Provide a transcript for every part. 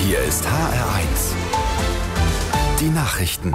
Hier ist HR1. Die Nachrichten.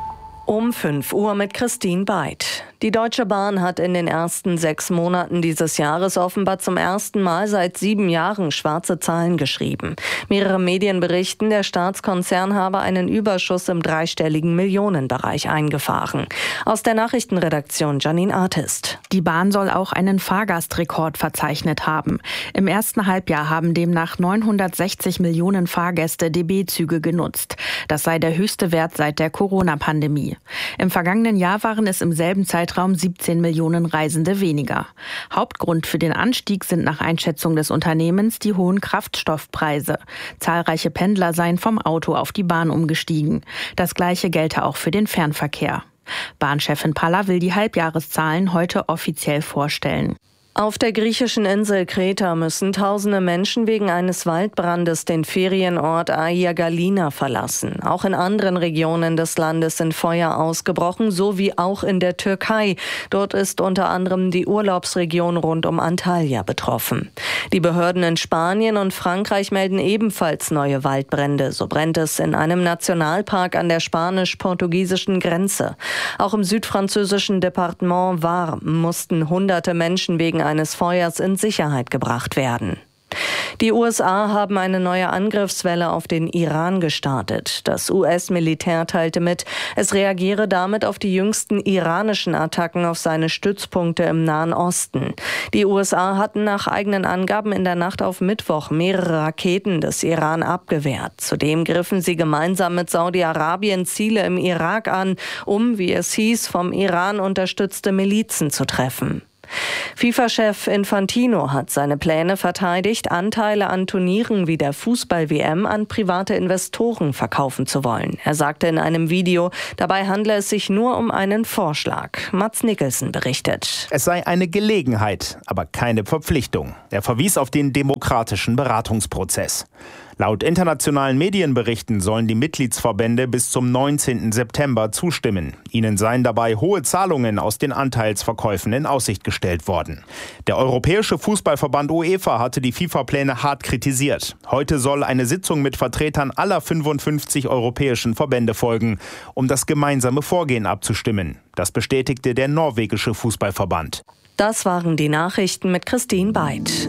Um 5 Uhr mit Christine Beid. Die Deutsche Bahn hat in den ersten 6 Monaten dieses Jahres offenbar zum ersten Mal seit 7 Jahren schwarze Zahlen geschrieben. Mehrere Medien berichten, der Staatskonzern habe einen Überschuss im dreistelligen Millionenbereich eingefahren. Aus der Nachrichtenredaktion Janine Artist. Die Bahn soll auch einen Fahrgastrekord verzeichnet haben. Im ersten Halbjahr haben demnach 960 Millionen Fahrgäste DB-Züge genutzt. Das sei der höchste Wert seit der Corona-Pandemie. Im vergangenen Jahr waren es im selben Zeitraum 17 Millionen Reisende weniger. Hauptgrund für den Anstieg sind nach Einschätzung des Unternehmens die hohen Kraftstoffpreise. Zahlreiche Pendler seien vom Auto auf die Bahn umgestiegen. Das Gleiche gelte auch für den Fernverkehr. Bahnchefin Palla will die Halbjahreszahlen heute offiziell vorstellen. Auf der griechischen Insel Kreta müssen tausende Menschen wegen eines Waldbrandes den Ferienort Aia Galina verlassen. Auch in anderen Regionen des Landes sind Feuer ausgebrochen, so wie auch in der Türkei. Dort ist unter anderem die Urlaubsregion rund um Antalya betroffen. Die Behörden in Spanien und Frankreich melden ebenfalls neue Waldbrände. So brennt es in einem Nationalpark an der spanisch-portugiesischen Grenze. Auch im südfranzösischen Departement Var mussten hunderte Menschen wegen eines Feuers in Sicherheit gebracht werden. Die USA haben eine neue Angriffswelle auf den Iran gestartet. Das US-Militär teilte mit, es reagiere damit auf die jüngsten iranischen Attacken auf seine Stützpunkte im Nahen Osten. Die USA hatten nach eigenen Angaben in der Nacht auf Mittwoch mehrere Raketen des Iran abgewehrt. Zudem griffen sie gemeinsam mit Saudi-Arabien Ziele im Irak an, um, wie es hieß, vom Iran unterstützte Milizen zu treffen. FIFA-Chef Infantino hat seine Pläne verteidigt, Anteile an Turnieren wie der Fußball-WM an private Investoren verkaufen zu wollen. Er sagte in einem Video, dabei handle es sich nur um einen Vorschlag. Mats Nicholson berichtet. Es sei eine Gelegenheit, aber keine Verpflichtung. Er verwies auf den demokratischen Beratungsprozess. Laut internationalen Medienberichten sollen die Mitgliedsverbände bis zum 19. September zustimmen. Ihnen seien dabei hohe Zahlungen aus den Anteilsverkäufen in Aussicht gestellt worden. Der Europäische Fußballverband UEFA hatte die FIFA-Pläne hart kritisiert. Heute soll eine Sitzung mit Vertretern aller 55 europäischen Verbände folgen, um das gemeinsame Vorgehen abzustimmen. Das bestätigte der norwegische Fußballverband. Das waren die Nachrichten mit Christine Beid.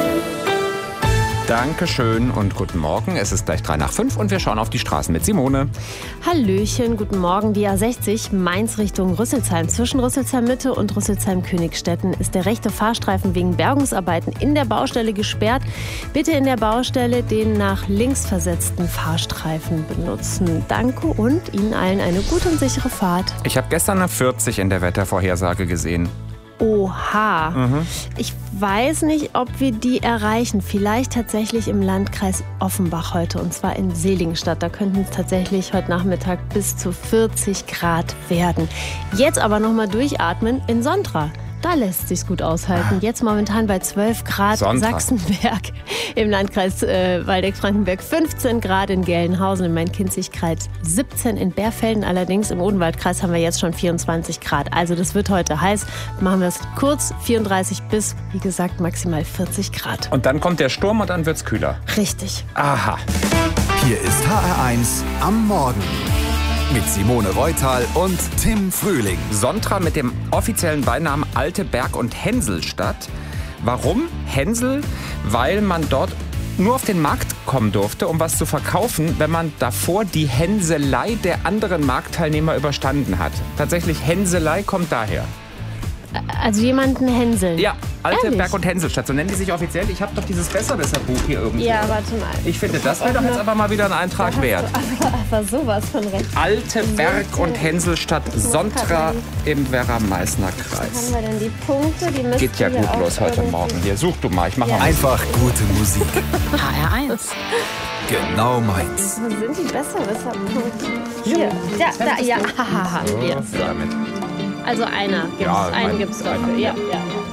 Dankeschön und guten Morgen. Es ist gleich 5:03 und wir schauen auf die Straßen mit Simone. Hallöchen, guten Morgen. Die A60 Mainz Richtung Rüsselsheim. Zwischen Rüsselsheim Mitte und Rüsselsheim-Königstetten ist der rechte Fahrstreifen wegen Bergungsarbeiten in der Baustelle gesperrt. Bitte in der Baustelle den nach links versetzten Fahrstreifen benutzen. Danke und Ihnen allen eine gute und sichere Fahrt. Ich habe gestern eine 40 in der Wettervorhersage gesehen. Oha. Ich weiß nicht, ob wir die erreichen. Vielleicht tatsächlich im Landkreis Offenbach heute, und zwar in Seligenstadt. Da könnten es tatsächlich heute Nachmittag bis zu 40 Grad werden. Jetzt aber nochmal durchatmen in Sontra. Da lässt es sich gut aushalten. Jetzt momentan bei 12 Grad in Sachsenberg, im Landkreis Waldeck-Frankenberg 15 Grad in Gelnhausen, im Main-Kinzig-Kreis 17 in Bärfelden. Allerdings im Odenwaldkreis haben wir jetzt schon 24 Grad. Also das wird heute heiß. Machen wir es kurz, 34 bis, wie gesagt, maximal 40 Grad. Und dann kommt der Sturm und dann wird's kühler. Richtig. Aha. Hier ist HR1 am Morgen. Mit Simone Reutal und Tim Frühling. Sontra mit dem offiziellen Beinamen Alte Berg- und Hänselstadt. Warum Hänsel? Weil man dort nur auf den Markt kommen durfte, um was zu verkaufen, wenn man davor die Hänselei der anderen Marktteilnehmer überstanden hat. Tatsächlich, Hänselei kommt daher. Also jemanden hänseln? Ja, Alte Ehrlich? Berg- und Hänselstadt, so nennen die sich offiziell. Ich habe doch dieses Besserwisser-Buch hier irgendwie. Ja, warte mal. Ich finde, das wäre doch jetzt aber mal wieder ein Eintrag wert. Aber sowas von recht. Alte Berg- und Hänselstadt, Sontra im Werra-Meißner-Kreis. Haben wir denn die Punkte? Die müssten Geht ja wir gut auch los heute irgendwie- Morgen. Hier, such du mal, ich mach mal. Einfach gute Musik. HR1. Genau meins. Wo sind die Besserwisser-Punkte? Hier. Ja. Hahaha. Yes. Damit. Also einer gibt's. Ja, einen gibt's dafür. Ja.